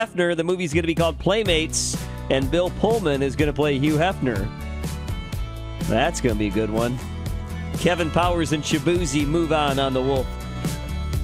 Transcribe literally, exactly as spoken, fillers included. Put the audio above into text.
Hefner. The movie's going to be called Playmates, and Bill Pullman is going to play Hugh Hefner. That's going to be a good one. Kevin Powers and Shabuzi move on on The Wolf.